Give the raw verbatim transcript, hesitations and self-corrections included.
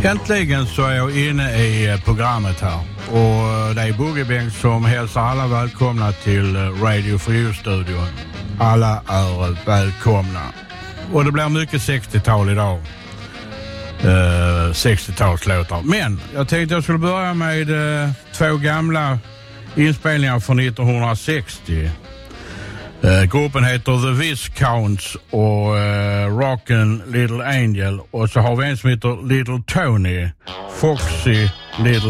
Äntligen så är jag inne i programmet här. Och det är Boogie som hälsar alla välkomna till Radio for You-studion. Alla är välkomna. Och det blir mycket sextiotal idag. Uh, sextiotalslåtar. Men jag tänkte jag skulle börja med uh, två gamla inspelningar från nittonhundrasextio. Uh, gruppen heter The Viscounts och uh, Rockin' Little Angel. Och så har vi en som heter Little Tony, Foxy Little